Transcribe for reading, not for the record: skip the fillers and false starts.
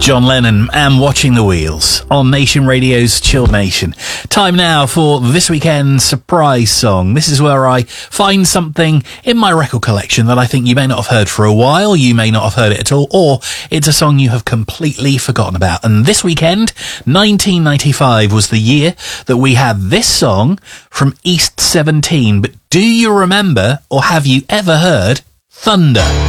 John Lennon and Watching the Wheels on Nation Radio's Chill Nation. Time now for this weekend's surprise song. This is where I find something in my record collection that I think you may not have heard for a while, you may not have heard it at all, or it's a song you have completely forgotten about. And this weekend, 1995, was the year that we had this song from East 17. But do you remember, or have you ever heard Thunder?